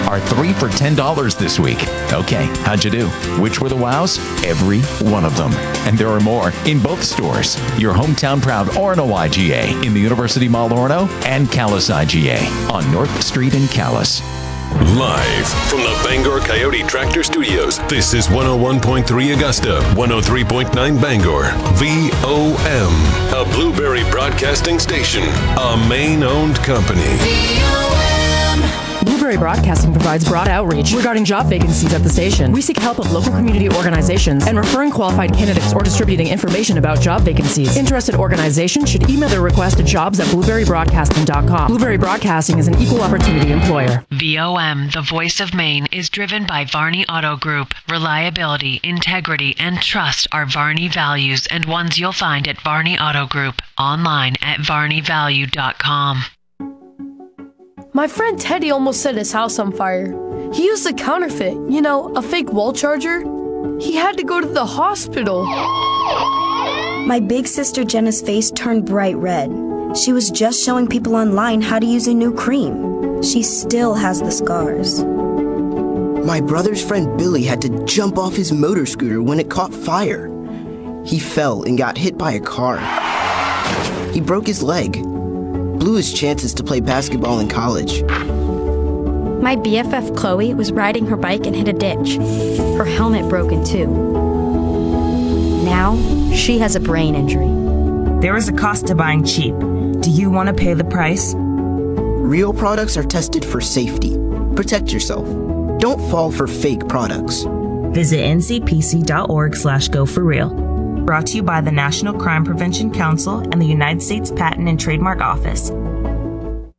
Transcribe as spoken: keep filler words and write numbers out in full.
are three for ten dollars this week. Okay, how'd you do? Which were the wows? Every one of them. And there are more in both stores. Your hometown proud Orono I G A in the University Mall Orono and Calais I G A on North Street in Calais. Live from the Bangor Coyote Tractor Studios, this is one oh one point three Augusta, one oh three point nine Bangor, V O M, a Blueberry Broadcasting station, a Maine-owned company. V O M. Blueberry Broadcasting provides broad outreach regarding job vacancies at the station. We seek help of local community organizations and referring qualified candidates or distributing information about job vacancies. Interested organizations should email their request to jobs at blueberry broadcasting dot com. Blueberry Broadcasting is an equal opportunity employer. V O M, the voice of Maine, is driven by Varney Auto Group. Reliability, integrity, and trust are Varney values and ones you'll find at Varney Auto Group. Online at varney value dot com. My friend Teddy almost set his house on fire. He used a counterfeit, you know, a fake wall charger. He had to go to the hospital. My big sister Jenna's face turned bright red. She was just showing people online how to use a new cream. She still has the scars. My brother's friend Billy had to jump off his motor scooter when it caught fire. He fell and got hit by a car. He broke his leg. Blew his chances to play basketball in college. My B F F Chloe was riding her bike and hit a ditch. Her helmet broke in two. Now, she has a brain injury. There is a cost to buying cheap. Do you want to pay the price? Real products are tested for safety. Protect yourself. Don't fall for fake products. Visit N C P C dot org slash go for real. Brought to you by the National Crime Prevention Council and the United States Patent and Trademark Office.